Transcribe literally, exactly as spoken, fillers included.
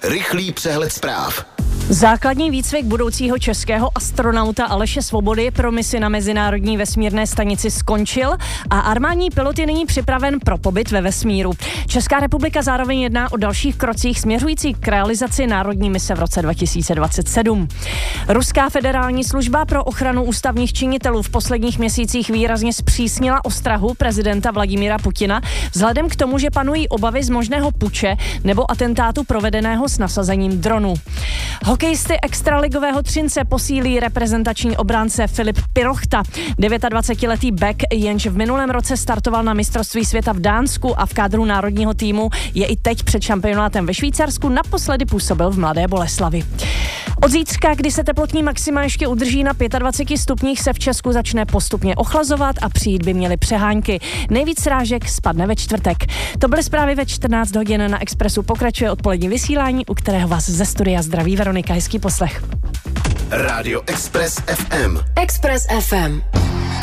Rychlý přehled zpráv. Základní výcvik budoucího českého astronauta Aleše Svobody pro misi na Mezinárodní vesmírné stanici skončil a armádní pilot je nyní připraven pro pobyt ve vesmíru. Česká republika zároveň jedná o dalších krocích směřujících k realizaci národní mise v roce dva tisíce dvacet sedm. Ruská federální služba pro ochranu ústavních činitelů v posledních měsících výrazně zpřísnila ostrahu prezidenta Vladimíra Putina vzhledem k tomu, že panují obavy z možného puče nebo atentátu provedeného s nasazením dronu. Hokejisty extraligového Třince posílí reprezentační obránce Filip Pirochta. dvacetidevítiletý back, jenž v minulém roce startoval na mistrovství světa v Dánsku a v kádru národního týmu je i teď před šampionátem ve Švýcarsku, naposledy působil v Mladé Boleslavi. Od zítřka, kdy se teplotní maxima ještě udrží na dvaceti pěti stupních, se v Česku začne postupně ochlazovat a přijít by měly přehánky. Nejvíc srážek spadne ve čtvrtek. To byly zprávy ve čtrnáct hodin. Na Expressu pokračuje odpolední vysílání, u kterého vás ze studia zdraví Veronika. Hezký poslech. Rádio Express ef em. Express ef em.